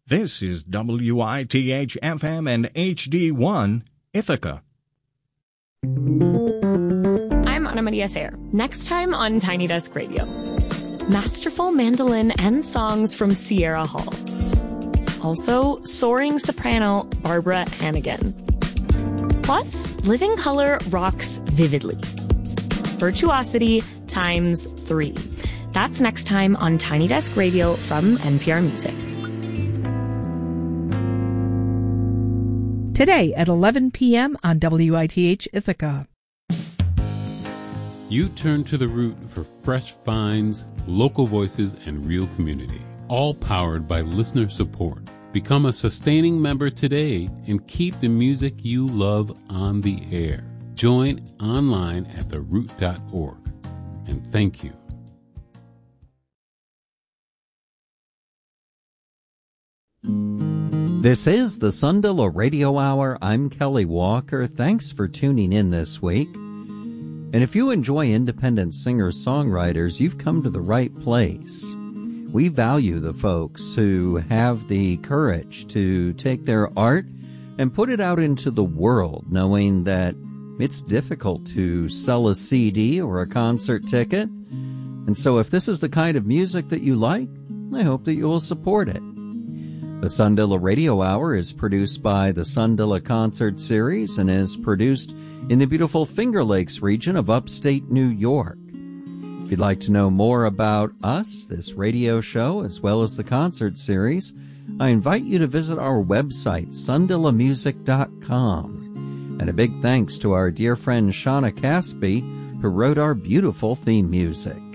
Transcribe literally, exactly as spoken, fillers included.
This is W I T H F M and H D one, Ithaca. I'm Ana Maria Sayer. Next time on Tiny Desk Radio, masterful mandolin and songs from Sierra Hall. Also, soaring soprano Barbara Hannigan. Plus, Living Color rocks vividly. Virtuosity times three. That's next time on Tiny Desk Radio from N P R Music. Today at eleven p.m. on W I T H Ithaca. You turn to the Root for fresh finds, local voices, and real community. All powered by listener support. Become a sustaining member today and keep the music you love on the air. Join online at the root dot org. And thank you. This is the Sundalo Radio Hour. I'm Kelly Walker. Thanks for tuning in this week. And if you enjoy independent singer-songwriters, you've come to the right place. We value the folks who have the courage to take their art and put it out into the world, knowing that it's difficult to sell a C D or a concert ticket. And so if this is the kind of music that you like, I hope that you will support it. The Sundilla Radio Hour is produced by the Sundilla Concert Series and is produced in the beautiful Finger Lakes region of upstate New York. If you'd like to know more about us, this radio show, as well as the concert series, I invite you to visit our website, sundilla music dot com. And a big thanks to our dear friend Shauna Caspi, who wrote our beautiful theme music.